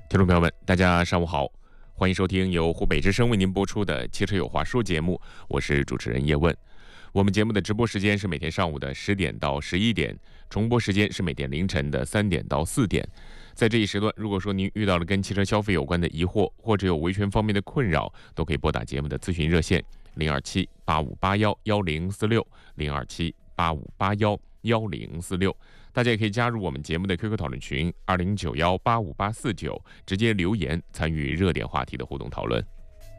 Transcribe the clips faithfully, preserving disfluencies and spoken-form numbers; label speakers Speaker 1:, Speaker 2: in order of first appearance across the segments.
Speaker 1: 听众朋友们，大家上午好，欢迎收听由湖北之声为您播出的《汽车有话说》节目，我是主持人叶问。我们节目的直播时间是每天上午的十点到十一点，重播时间是每天凌晨的三点到四点。在这一时段，如果说您遇到了跟汽车消费有关的疑惑，或者有维权方面的困扰，都可以拨打节目的咨询热线零二七八五八幺幺零四六零二七八五八幺幺零四六。大家也可以加入我们节目的 Q Q 讨论群二零九幺八五八四九，直接留言参与热点话题的互动讨论。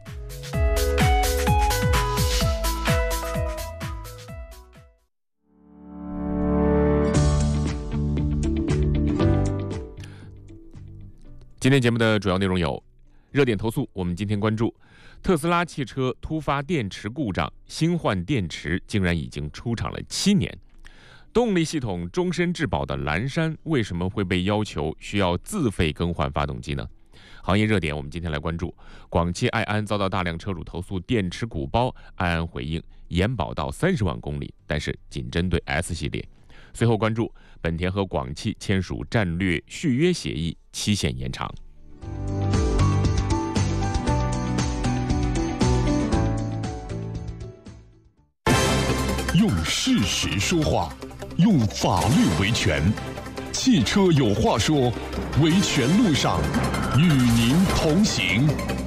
Speaker 1: 今天节目的主要内容有：热点投诉，我们今天关注特斯拉汽车突发电池故障，新换电池竟然已经出厂了七年。动力系统终身质保的蓝山为什么会被要求需要自费更换发动机呢？行业热点，我们今天来关注广汽埃安遭到大量车主投诉电池鼓包，埃安回应延保到三十万公里，但是仅针对 S 系列。随后关注本田和广汽签署战略续约协议，期限延长。
Speaker 2: 用事实说话，用法律维权。汽车有话说，维权路上与您同行。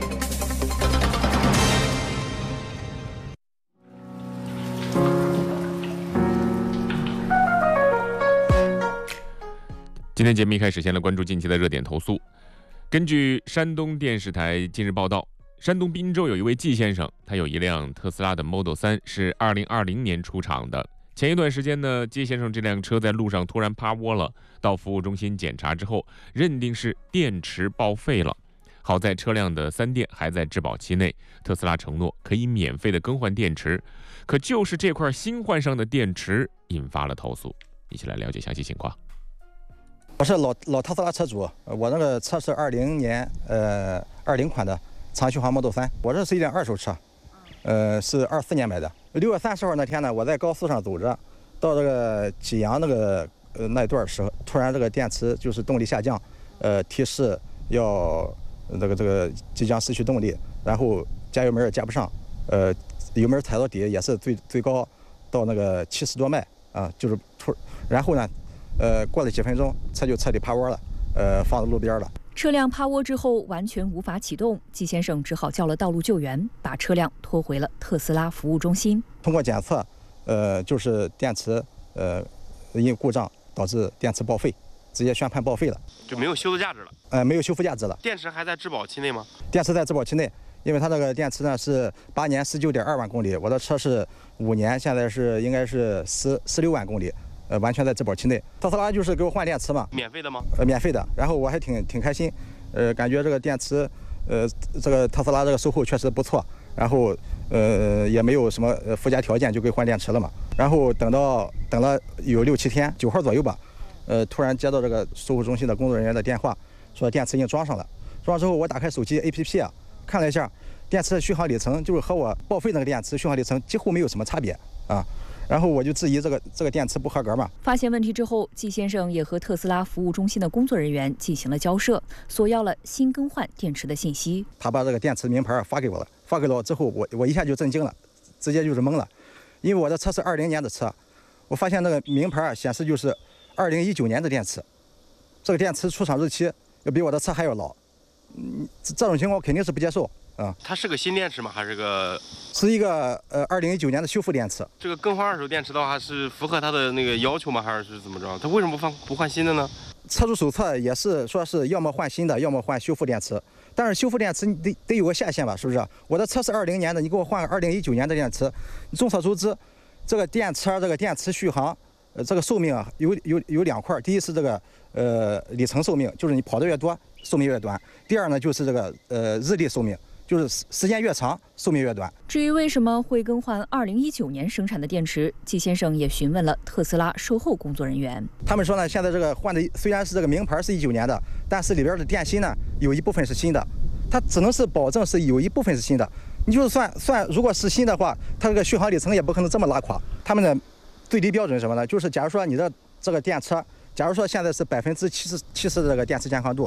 Speaker 1: 今天节目一开始，先来关注近期的热点投诉。根据山东电视台近日报道，山东滨州有一位季先生，他有一辆特斯拉的 Model 三，是二零二零年出厂的。前一段时间呢，季先生这辆车在路上突然趴窝了，到服务中心检查之后，认定是电池报废了。好在车辆的三电还在质保期内，特斯拉承诺可以免费的更换电池。可就是这块新换上的电池引发了投诉，一起来了解详细情况。
Speaker 3: 我是老老特斯拉车主，我那个车是二零年呃二零款的长续航 Model 三，我这是一辆二手车，呃是二四年买的。六月三十号那天呢，我在高速上走着，到这个济阳那个呃那段时候，突然这个电池就是动力下降，呃提示要这个这个即将失去动力，然后加油门也加不上，呃油门踩到底也是最最高到那个七十多迈啊，就是突然后呢。呃，过了几分钟，车就彻底趴窝了，呃，放在路边了。
Speaker 4: 车辆趴窝之后完全无法启动，季先生只好叫了道路救援，把车辆拖回了特斯拉服务中心。
Speaker 3: 通过检测，呃，就是电池呃因故障导致电池报废，直接宣判报废了，
Speaker 5: 就没有修复价值了。
Speaker 3: 呃，没有修复价值了。
Speaker 5: 电池还在质保期内吗？
Speaker 3: 电池在质保期内，因为它这个电池呢是八年十九点二万公里，我的车是五年，现在是应该是十十六万公里。呃，完全在质保期内。特斯拉就是给我换电池嘛，
Speaker 5: 免费的吗？
Speaker 3: 呃，免费的。然后我还挺挺开心，呃，感觉这个电池，呃，这个特斯拉这个售后确实不错。然后，呃，也没有什么呃附加条件就给换电池了嘛。然后等到等了有六七天，九号左右吧，呃，突然接到这个售后中心的工作人员的电话，说电池已经装上了。装上之后，我打开手机 A P P 啊，看了一下，电池的续航里程就是和我报废那个电池续航里程几乎没有什么差别啊。然后我就质疑这个这个电池不合格嘛。
Speaker 4: 发现问题之后，季先生也和特斯拉服务中心的工作人员进行了交涉，索要了新更换电池的信息。
Speaker 3: 他把这个电池名牌发给我了，发给了我之后，我我一下就震惊了，直接就是懵了，因为我的车是二零年的车，我发现那个名牌显示就是二零一九年的电池，这个电池出厂日期要比我的车还要老，嗯，这种情况我肯定是不接受。啊，
Speaker 5: 它是个新电池吗？还是个？
Speaker 3: 是一个呃，二零一九年的修复电池。
Speaker 5: 这个更换二手电池的话，是符合它的那个要求吗？还是怎么着？它为什么不换不换新的呢？
Speaker 3: 车主手册也是说是要么换新的，要么换修复电池。但是修复电池你得得有个下限吧，是不是？我的车是二零年的，你给我换个二零一九年的电池，众所周知，这个电池这个电池续航，呃，这个寿命啊有有有两块，第一是这个呃里程寿命，就是你跑得越多，寿命越短；第二呢就是这个呃日历寿命。就是时间越长，寿命越短。
Speaker 4: 至于为什么会更换二零一九年生产的电池，季先生也询问了特斯拉售后工作人员。
Speaker 3: 他们说呢，现在这个换的虽然是这个名牌是一九年的，但是里边的电芯呢有一部分是新的，它只能是保证是有一部分是新的。你就算算如果是新的话，它这个续航里程也不可能这么拉垮。他们的最低标准是什么呢？就是假如说你的这个电车，假如说现在是百分之七十七十的这个电池健康度，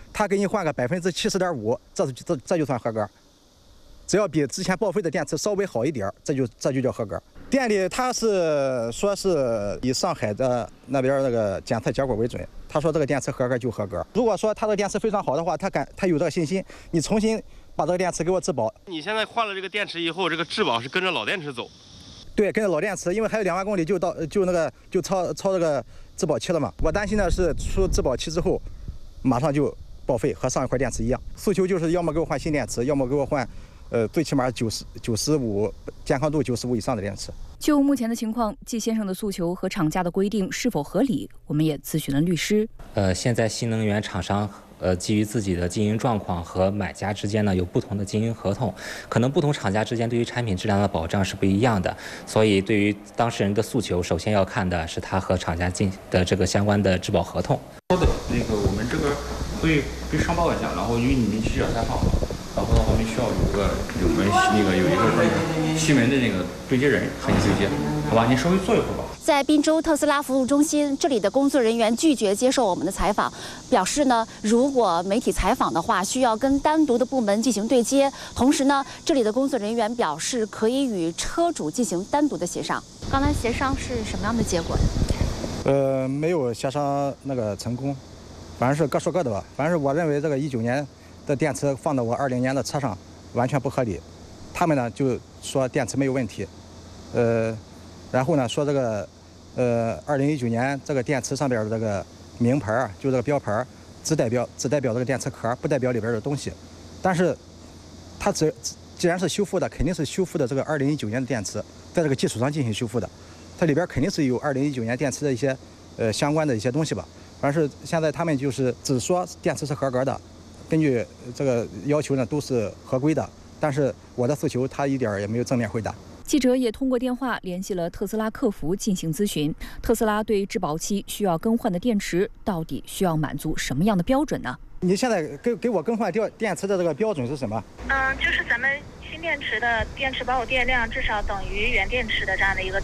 Speaker 3: 他给你换个百分之七十点五，这这这就算合格。只要比之前报废的电池稍微好一点，这就这就叫合格。店里他是说是以上海的那边那个检测结果为准，他说这个电池合格就合格。如果说他的电池非常好的话，他敢他有这个信心，你重新把这个电池给我质保。
Speaker 5: 你现在换了这个电池以后，这个质保是跟着老电池走？
Speaker 3: 对，跟着老电池，因为还有两万公里就到就那个就超超这个质保期了嘛。我担心的是出质保期之后，马上就报废，和上一块电池一样。诉求就是要么给我换新电池，要么给我换。呃，最起码九十九十五健康度九十五以上的电池。
Speaker 4: 就目前的情况，季先生的诉求和厂家的规定是否合理，我们也咨询了律师。
Speaker 6: 呃，现在新能源厂商呃基于自己的经营状况和买家之间呢有不同的经营合同，可能不同厂家之间对于产品质量的保障是不一样的，所以对于当事人的诉求，首先要看的是他和厂家进的这个相关的质保合同。
Speaker 7: 说的那个我们这个会会上报一下，然后因为你们记者采访嘛。然后的话，我们需要有个我们那个有一个那个新闻的那个对接人和你对接，好吧？你稍微坐一会儿吧。
Speaker 8: 在滨州特斯拉服务中心，这里的工作人员拒绝接受我们的采访，表示呢，如果媒体采访的话，需要跟单独的部门进行对接。同时呢，这里的工作人员表示可以与车主进行单独的协商。刚才协商是什么样的结果呀？
Speaker 3: 呃，没有协商那个成功，反正是各说各的吧。反正是我认为这个一九年。的电池放到我二零年的车上完全不合理，他们呢就说电池没有问题，呃，然后呢说这个呃二零一九年这个电池上边的这个名牌啊，就这个标牌，只代表只代表这个电池壳，不代表里边的东西。但是它只既然是修复的，肯定是修复的这个二零一九年的电池，在这个基础上进行修复的，它里边肯定是有二零一九年电池的一些呃相关的一些东西吧。反正是现在他们就是只说电池是合格的。根据这个要求呢，都是合规的，但是我的诉求他一点也没有正面回答。
Speaker 4: 记者也通过电话联系了特斯拉客服进行咨询。特斯拉对质保期需要更换的电池到底需要满足什么样的标准呢？
Speaker 3: 你现在给给我更换电电池的这个标准是什么？
Speaker 9: 嗯，就是咱们新电池的电池保有电量至少等于原电池的这样的一个